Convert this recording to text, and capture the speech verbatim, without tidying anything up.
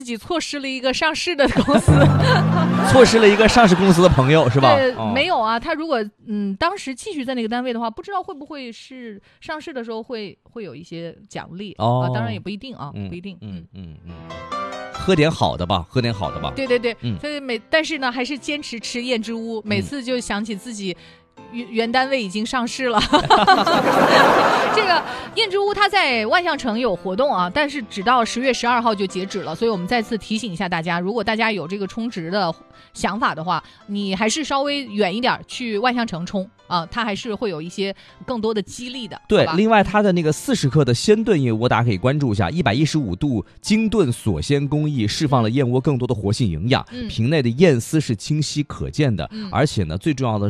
自己错失了一个上市的公司， 错失了一个上市公司的朋友是吧？ 对， 哦、 没有啊。他如果嗯当时继续在那个单位的话，不知道会不会是上市的时候会会有一些奖励、 哦、 啊，当然也不一定啊， 嗯、 不一定。 嗯嗯嗯，喝点好的吧，喝点好的吧。 对对对， 嗯， 所以每但是呢，还是坚持吃燕之屋，每次就想起自己。原原单位已经上市了，这个燕之屋它在万象城有活动啊，但是只到十月十二号就截止了，所以我们再次提醒一下大家，如果大家有这个充值的想法的话，你还是稍微远一点去万象城充啊，它还是会有一些更多的激励的。 对，另外它的那个四十克的鲜炖燕窝，大家可以关注一下，一百一十五度精炖锁鲜工艺，释放了燕窝更多的活性营养， 嗯、 瓶内的燕丝是清晰可见的， 嗯、 而且呢，最重要的